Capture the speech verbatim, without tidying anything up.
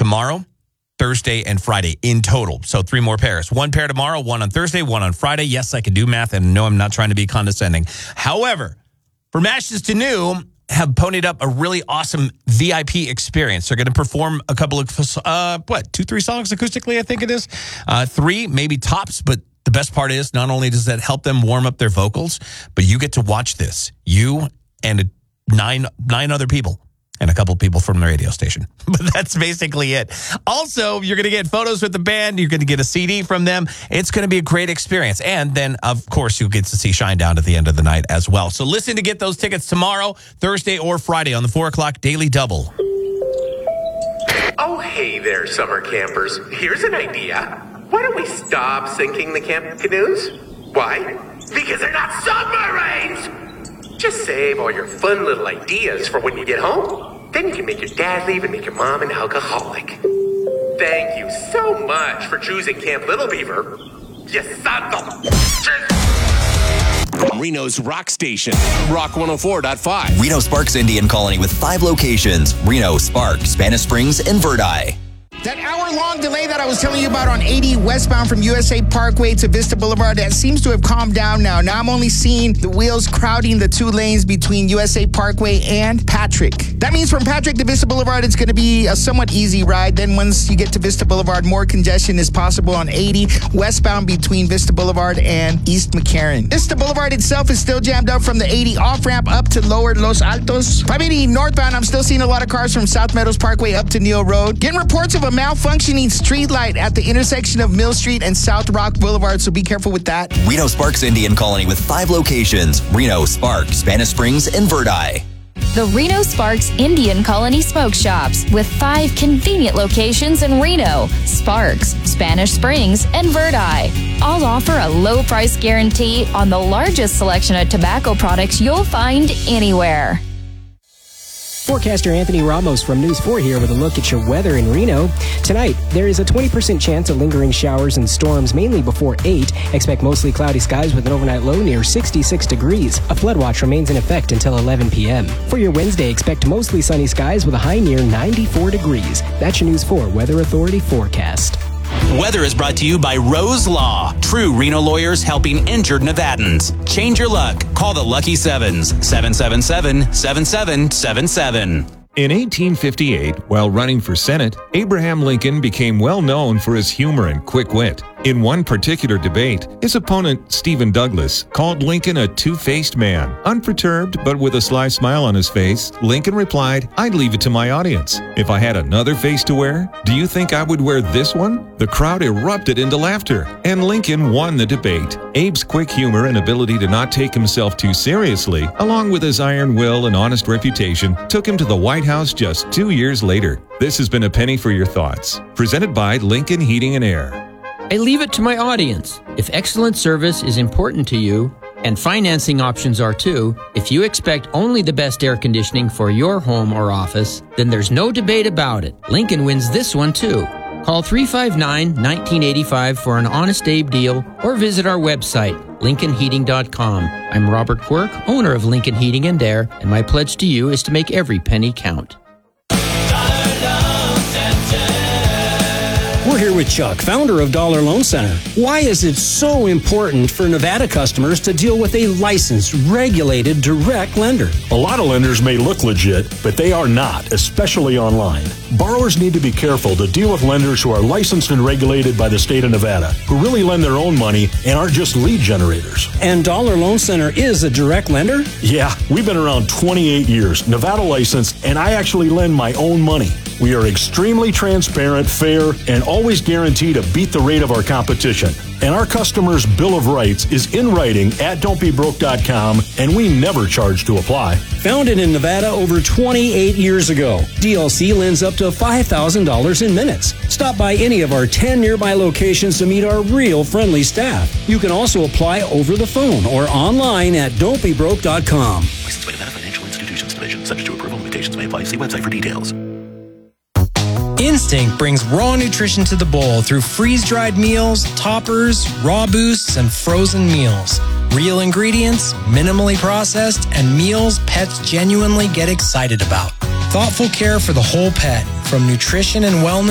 tomorrow, Thursday, and Friday in total. So three more pairs. One pair tomorrow, one on Thursday, one on Friday. Yes, I can do math, and no, I'm not trying to be condescending. However, from Ashes to New, have ponied up a really awesome V I P experience. They're going to perform a couple of, uh, what, two, three songs acoustically, I think it is. Uh, three, maybe tops, but the best part is not only does that help them warm up their vocals, but you get to watch this. You and nine nine other people and a couple people from the radio station. But that's basically it. Also, you're going to get photos with the band. You're going to get a C D from them. It's going to be a great experience. And then, of course, you'll get to see Shinedown at the end of the night as well. So listen to get those tickets tomorrow, Thursday, or Friday on the four o'clock Daily Double. Oh, hey there, summer campers. Here's an idea. Why don't we stop sinking the camp canoes? Why? Because they're not submarines! Just save all your fun little ideas for when you get home. Then you can make your dad leave and make your mom an alcoholic. Thank you so much for choosing Camp Little Beaver. You son of a... Reno's Rock Station, Rock one oh four point five. Reno Sparks Indian Colony with five locations. Reno, Spark, Spanish Springs, and Verdi. That hour-long delay that I was telling you about on eighty westbound from U S A Parkway to Vista Boulevard, that seems to have calmed down now. Now I'm only seeing the wheels crowding the two lanes between U S A Parkway and Patrick. That means from Patrick to Vista Boulevard, it's going to be a somewhat easy ride. Then once you get to Vista Boulevard, more congestion is possible on eighty westbound between Vista Boulevard and East McCarran. Vista Boulevard itself is still jammed up from the eighty off-ramp up to lower Los Altos. five eighty northbound, I'm still seeing a lot of cars from South Meadows Parkway up to Neal Road. Getting reports of a malfunctioning street light at the intersection of Mill Street and South Rock Boulevard, so be careful with that. Reno Sparks Indian Colony with five locations. Reno, Spark, Spanish Springs, and Verdi. The Reno Sparks Indian Colony Smoke Shops with five convenient locations in Reno, Sparks, Spanish Springs, and Verdi. All offer a low price guarantee on the largest selection of tobacco products you'll find anywhere. Forecaster Anthony Ramos from News four here with a look at your weather in Reno. Tonight, there is a twenty percent chance of lingering showers and storms, mainly before eight. Expect mostly cloudy skies with an overnight low near sixty-six degrees. A flood watch remains in effect until eleven p.m. For your Wednesday, expect mostly sunny skies with a high near ninety-four degrees. That's your News four Weather Authority forecast. Weather is brought to you by Rose Law. True Reno lawyers helping injured Nevadans. Change your luck. Call the Lucky Sevens. seven seven seven, seven seven seven seven. In eighteen fifty-eight, while running for Senate, Abraham Lincoln became well known for his humor and quick wit. In one particular debate, his opponent, Stephen Douglas, called Lincoln a two-faced man. Unperturbed, but with a sly smile on his face, Lincoln replied, "I'd leave it to my audience. If I had another face to wear, do you think I would wear this one?" The crowd erupted into laughter, and Lincoln won the debate. Abe's quick humor and ability to not take himself too seriously, along with his iron will and honest reputation, took him to the White House just two years later. This has been A Penny for Your Thoughts, presented by Lincoln Heating and Air. I leave it to my audience. If excellent service is important to you, and financing options are too, if you expect only the best air conditioning for your home or office, then there's no debate about it. Lincoln wins this one too. Call three five nine, one nine eight five for an Honest Abe deal or visit our website, lincoln heating dot com. I'm Robert Quirk, owner of Lincoln Heating and Air, and my pledge to you is to make every penny count. We're here with Chuck, founder of Dollar Loan Center. Why is it so important for Nevada customers to deal with a licensed, regulated, direct lender? A lot of lenders may look legit, but they are not, especially online. Borrowers need to be careful to deal with lenders who are licensed and regulated by the state of Nevada, who really lend their own money and aren't just lead generators. And Dollar Loan Center is a direct lender? Yeah, we've been around twenty-eight years, Nevada licensed, and I actually lend my own money. We are extremely transparent, fair, and always guarantee to beat the rate of our competition. And our customers' Bill of Rights is in writing at don't be broke dot com, and we never charge to apply. Founded in Nevada over twenty-eight years ago, D L C lends up to five thousand dollars in minutes. Stop by any of our ten nearby locations to meet our real friendly staff. You can also apply over the phone or online at don't be broke dot com. Licensed by Nevada Financial Institutions Division. Subject to approval. Limitations may apply. See website for details. Instinct brings raw nutrition to the bowl through freeze-dried meals, toppers, raw boosts, and frozen meals. Real ingredients, minimally processed, and meals pets genuinely get excited about. Thoughtful care for the whole pet, from nutrition and wellness